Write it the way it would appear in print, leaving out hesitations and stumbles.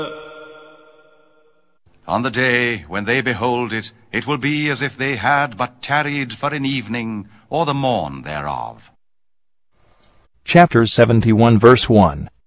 On the day when they behold it, it will be as if they had but tarried for an evening, or the morn thereof. Chapter 71, verse 1.